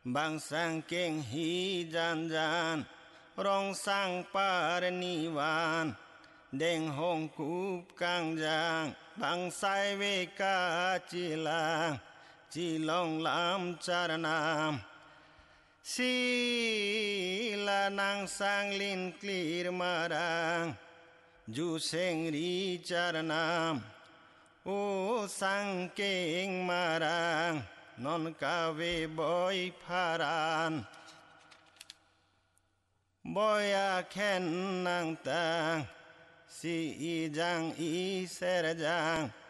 bang sang keng hi jan jan rong sang par ni van đeng hong cúp cang giang bang sai ve ca chi lang chi long lam char nam si la nang sang lin clear marang ju seng ri char nam o sang keng marang non ca ve boy pharan boy a khen nang tang si i jang i ser jang